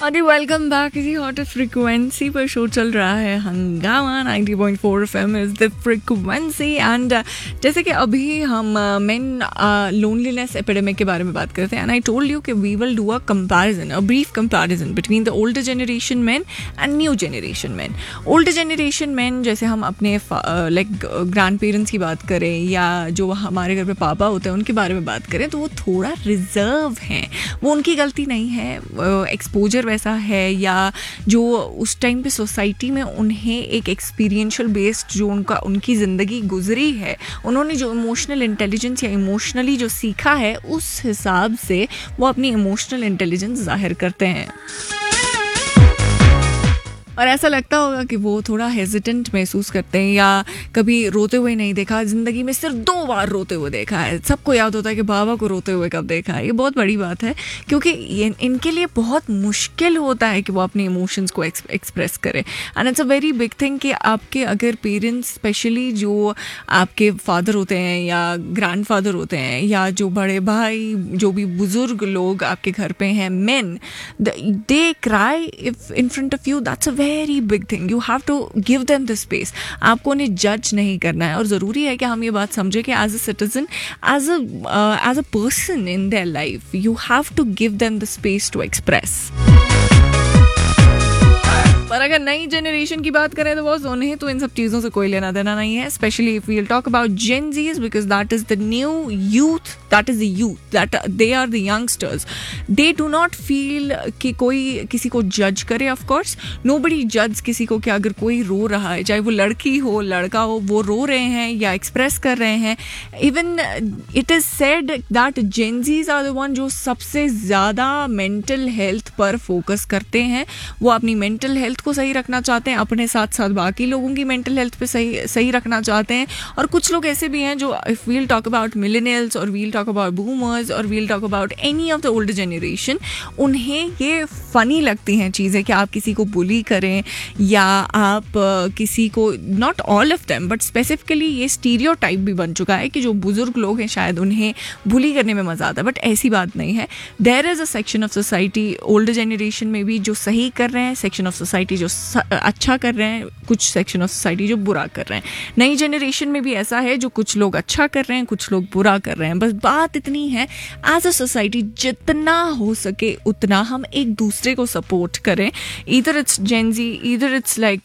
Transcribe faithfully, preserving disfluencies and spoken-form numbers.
अरे welcome back. इसी hot frequency पर शो चल रहा है हंगामा ninety point four FM is the frequency. And जैसे कि अभी हम मेन लोनलीनेस एपिडेमिक के बारे में बात करते हैं, एंड आई टोल्ड यू कि we will do a comparison, a brief comparison between the older generation man and new generation man. Older generation man जैसे हम अपने लाइक ग्रैंड पेरेंट्स की बात करें या जो हमारे घर पे पापा होते हैं उनके बारे में बात करें तो वो थोड़ा रिजर्व हैं। वो उनकी गलती नहीं है, एक्सपोजर वैसा है या जो उस टाइम पे सोसाइटी में उन्हें एक एक्सपीरियंशियल बेस्ड जो उनका उनकी ज़िंदगी गुजरी है, उन्होंने जो इमोशनल इंटेलिजेंस या इमोशनली जो सीखा है उस हिसाब से वो अपनी इमोशनल इंटेलिजेंस जाहिर करते हैं। और ऐसा लगता होगा कि वो थोड़ा हेजिटेंट महसूस करते हैं या कभी रोते हुए नहीं देखा, ज़िंदगी में सिर्फ दो बार रोते हुए देखा है। सबको याद होता है कि बाबा को रोते हुए कब देखा है। ये बहुत बड़ी बात है क्योंकि ये इनके लिए बहुत मुश्किल होता है कि वो अपने इमोशंस को एक्सप्रेस करें। And it's a very big thing कि आपके अगर पेरेंट्स स्पेशली जो आपके फादर होते हैं या ग्रैंड फादर होते हैं या जो बड़े भाई जो भी बुज़ुर्ग लोग आपके घर पे हैं, main, they cry if in front of you, that's a very big thing. You have to give them the space. आपको उन्हें जज नहीं करना है और ज़रूरी है कि हम ये बात समझें कि as a citizen, as a as a person in their life, you have to give them the space to express. पर अगर नई जनरेशन की बात करें तो बॉस उन्हें तो इन सब चीज़ों से कोई लेना देना नहीं है, specially if we'll talk about gen ज़ीज because that is the new youth, that is the youth, that they are the youngsters. They do not feel कि कोई किसी को जज करे। ऑफ कोर्स नोबडी जज किसी को कि अगर कोई रो रहा है, चाहे वो लड़की हो लड़का हो, वो रो रहे हैं या एक्सप्रेस कर रहे हैं। Even it is said that gen ज़ीज are the one जो सबसे ज़्यादा मेंटल हेल्थ पर फोकस करते हैं। वो अपनी मेंटल हेल्थ को सही रखना चाहते हैं, अपने साथ साथ बाकी लोगों की मेंटल हेल्थ पे सही सही रखना चाहते हैं। और कुछ लोग ऐसे भी हैं जो if we'll talk about millennials और वील टॉक अबाउट बूमर्स और we'll talk about any of the older generation, उन्हें ये फ़नी लगती हैं चीज़ें कि आप किसी को बुली करें या आप uh, किसी को, not all of them but specifically ये स्टीरियोटाइप भी बन चुका है कि जो बुजुर्ग लोग हैं शायद उन्हें बुली करने में मज़ा आता है, बट ऐसी बात नहीं है। There is a section of society older generation में भी जो सही कर रहे हैं, सेक्शन ऑफ सोसाइटी जो अच्छा कर रहे हैं, कुछ सेक्शन ऑफ सोसाइटी जो बुरा कर रहे हैं। नई जनरेशन में भी ऐसा है जो कुछ लोग अच्छा कर रहे हैं, कुछ लोग बुरा कर रहे हैं। बस बात इतनी है, एज अ सोसाइटी जितना हो सके उतना हम एक दूसरे को सपोर्ट करें। Either it's gen Zee, either it's like